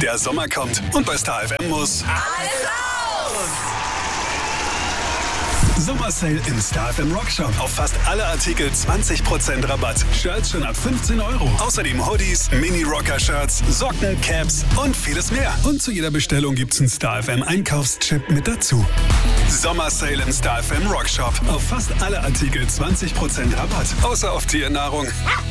Der Sommer kommt und bei Star FM muss alles raus! Sommersale im Star FM Rockshop. Auf fast alle Artikel 20% Rabatt. Shirts schon ab 15 Euro. Außerdem Hoodies, Mini-Rocker-Shirts, Socken, Caps und vieles mehr. Und zu jeder Bestellung gibt's einen Star FM Einkaufschip mit dazu. Sommersale im Star FM Rockshop. Auf fast alle Artikel 20% Rabatt. Außer auf Tiernahrung.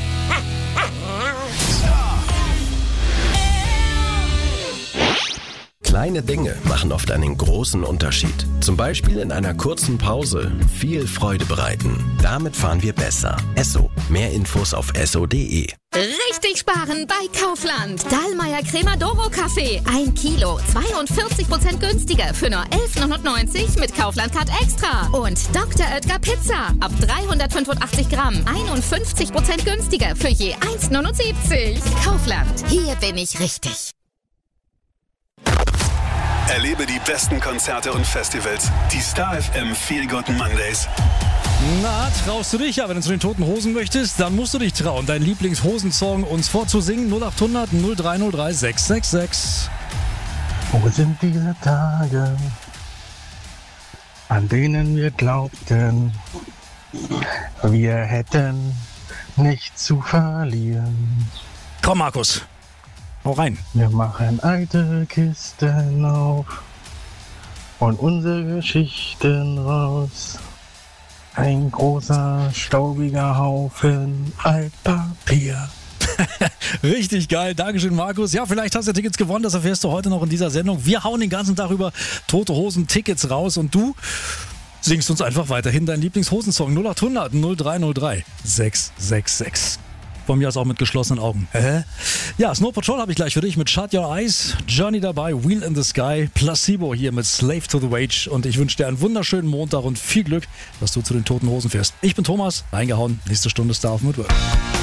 Kleine Dinge machen oft einen großen Unterschied. Zum Beispiel in einer kurzen Pause viel Freude bereiten. Damit fahren wir besser. Esso. Mehr Infos auf esso.de. Richtig sparen bei Kaufland. Dahlmeier Crema Doro Kaffee. 1 Kilo, 42% günstiger für nur 11,99 mit Kaufland Card Extra. Und Dr. Oetker Pizza. Ab 385 Gramm. 51% günstiger für je 1,79. Kaufland. Hier bin ich richtig. Erlebe die besten Konzerte und Festivals. Die Star FM Feel Good Mondays. Na, traust du dich? Ja, wenn du zu den Toten Hosen möchtest, dann musst du dich trauen, deinen Lieblingshosensong uns vorzusingen. 0800 0303 666. Wo sind diese Tage, an denen wir glaubten, wir hätten nichts zu verlieren? Komm, Markus. Hau rein. Wir machen alte Kisten auf und unsere Geschichten raus. Ein großer, staubiger Haufen Altpapier. Richtig geil. Dankeschön, Markus. Ja, vielleicht hast du Tickets gewonnen. Das erfährst du heute noch in dieser Sendung. Wir hauen den ganzen Tag über Tote Hosen Tickets raus und du singst uns einfach weiterhin deinen Lieblingshosensong 0800 0303 666. Von mir aus auch mit geschlossenen Augen. Ja, Snow Patrol habe ich gleich für dich mit Shut Your Eyes, Journey dabei, Wheel in the Sky, Placebo hier mit Slave to the Wage und ich wünsche dir einen wunderschönen Montag und viel Glück, dass du zu den Toten Hosen fährst. Ich bin Thomas, reingehauen, nächste Stunde Star auf Midworld.